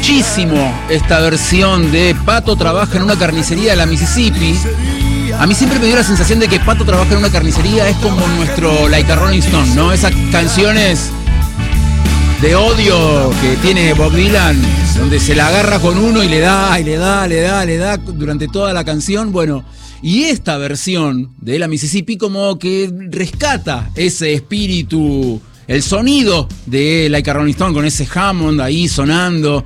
muchísimo esta versión de Pato trabaja en una carnicería de la Mississippi. A mí siempre me dio la sensación de que Pato trabaja en una carnicería es como nuestro Like a Rolling Stone, ¿no? Esas canciones de odio que tiene Bob Dylan, donde se la agarra con uno y le da durante toda la canción. Bueno, y esta versión de la Mississippi como que rescata ese espíritu, el sonido de Like a Rolling Stone con ese Hammond ahí sonando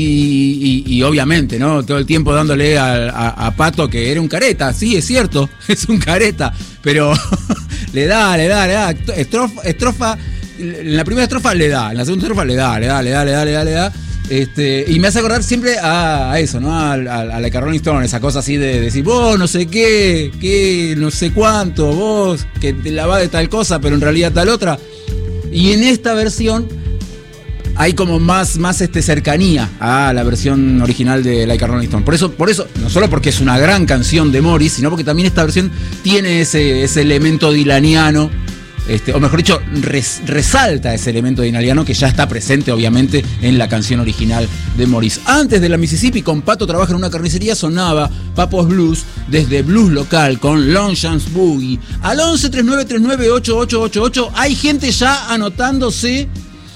y obviamente, ¿no? Todo el tiempo dándole a Pato que era un careta, sí, es cierto, es un careta, pero le da, estrofa, en la primera estrofa le da, en la segunda estrofa le da. Y me hace acordar siempre a eso, ¿no? A Like a Rolling Stone, esa cosa así de decir, vos no sé qué, no sé cuánto, vos que te la va de tal cosa, pero en realidad tal otra. Y en esta versión hay como más cercanía a la versión original de Like a Rolling Stone. Por eso, no solo porque es una gran canción de Morris, sino porque también esta versión tiene ese elemento dilaniano, o mejor dicho, resalta ese elemento dilaniano que ya está presente obviamente en la canción original de Morris. Antes de la Mississippi, con Pato trabaja en una carnicería, sonaba Papos Blues desde Blues Local con Longshanks Boogie. Al 11 3939 8888 hay gente ya anotándose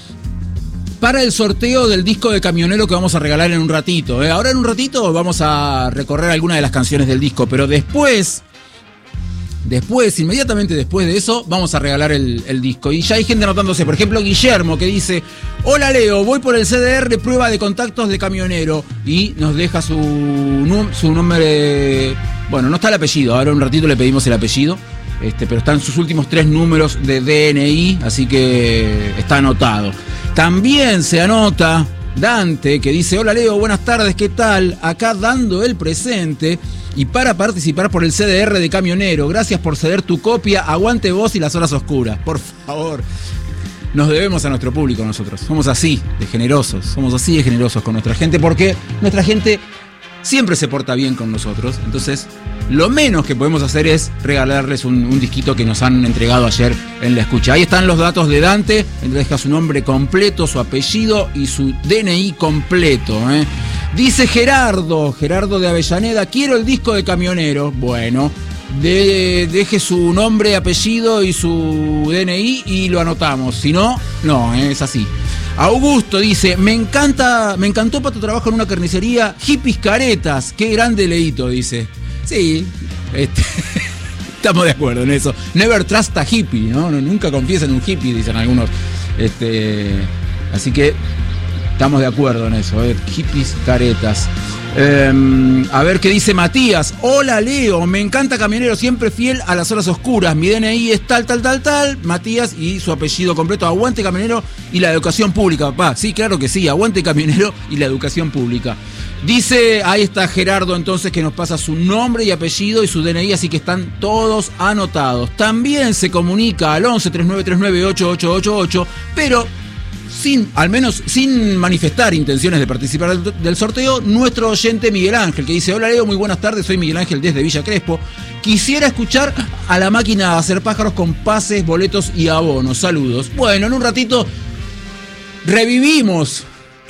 para el sorteo del disco de Camionero que vamos a regalar en un ratito. Ahora en un ratito vamos a recorrer algunas de las canciones del disco, pero después, inmediatamente después de eso, vamos a regalar el disco. Y ya hay gente anotándose. Por ejemplo, Guillermo, que dice: hola Leo, voy por el CDR prueba de contactos de Camionero. Y nos deja su nombre. Bueno, no está el apellido. Ahora un ratito le pedimos el apellido. Pero están sus últimos 3 números de DNI. Así que está anotado. También se anota Dante, que dice: hola Leo, buenas tardes, ¿qué tal? Acá dando el presente. Y para participar por el CDR de Camionero, gracias por ceder tu copia, aguante vos y las horas oscuras. Por favor, nos debemos a nuestro público nosotros. Somos así de generosos con nuestra gente, porque nuestra gente siempre se porta bien con nosotros. Entonces, lo menos que podemos hacer es regalarles un disquito que nos han entregado ayer en la escucha. Ahí están los datos de Dante, deja su nombre completo, su apellido y su DNI completo, Dice Gerardo de Avellaneda: quiero el disco de Camionero. Bueno, deje su nombre, apellido y su DNI y lo anotamos. Si no, no, es así. Augusto dice: me encantó Pato trabajo en una carnicería, hippies caretas, qué grande Leito, dice. Sí, estamos de acuerdo en eso. Never trust a hippie, ¿no? Nunca confíes en un hippie, dicen algunos. Así que estamos de acuerdo en eso, hippies caretas. A ver qué dice Matías. Hola Leo, me encanta Camionero, siempre fiel a las horas oscuras. Mi DNI es tal. Matías y su apellido completo. Aguante Camionero y la educación pública, papá. Sí, claro que sí, aguante Camionero y la educación pública. Dice, ahí está Gerardo entonces, que nos pasa su nombre y apellido y su DNI, así que están todos anotados. También se comunica al 11 3939 8888, pero al menos sin manifestar intenciones de participar del sorteo, nuestro oyente Miguel Ángel, que dice: hola Leo, muy buenas tardes, soy Miguel Ángel desde Villa Crespo. Quisiera escuchar a la máquina de hacer pájaros con pases, boletos y abonos. Saludos. Bueno, en un ratito revivimos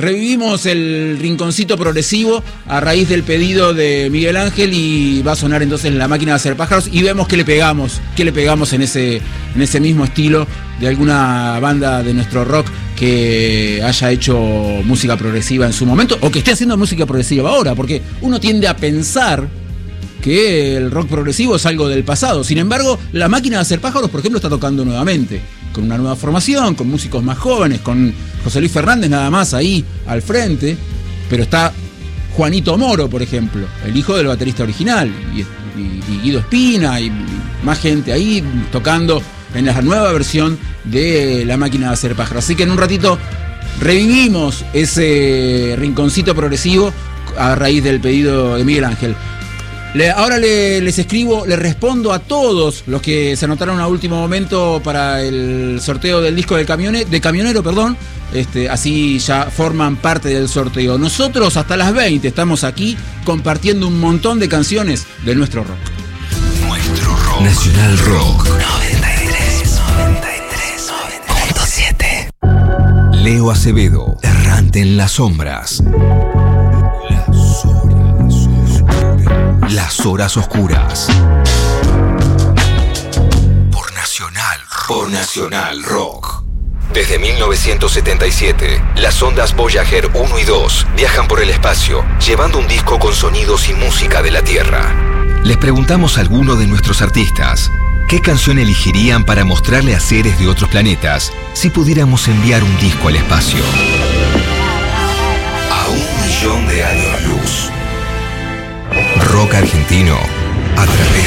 el rinconcito progresivo a raíz del pedido de Miguel Ángel y va a sonar entonces la máquina de hacer pájaros y vemos qué le pegamos en ese mismo estilo de alguna banda de nuestro rock que haya hecho música progresiva en su momento o que esté haciendo música progresiva ahora, porque uno tiende a pensar que el rock progresivo es algo del pasado. Sin embargo, la máquina de hacer pájaros, por ejemplo, está tocando nuevamente, con una nueva formación, con músicos más jóvenes, con José Luis Fernández nada más ahí al frente, pero está Juanito Moro, por ejemplo, el hijo del baterista original, y Guido Espina, y más gente ahí tocando en la nueva versión de la máquina de hacer pájaros. Así que en un ratito revivimos ese rinconcito progresivo a raíz del pedido de Miguel Ángel. Ahora les respondo a todos los que se anotaron a último momento para el sorteo del disco de Camionero, perdón. Así ya forman parte del sorteo. Nosotros hasta las 20 estamos aquí compartiendo un montón de canciones de nuestro rock. Nuestro rock. Nacional Rock 93.7. Leo Acevedo, errante. Quédate en las sombras. Las horas oscuras. Por Nacional Rock. Desde 1977, las sondas Voyager 1 y 2 viajan por el espacio, llevando un disco con sonidos y música de la Tierra. Les preguntamos a alguno de nuestros artistas qué canción elegirían para mostrarle a seres de otros planetas si pudiéramos enviar un disco al espacio. A 1 millón de años luz. Rock argentino a través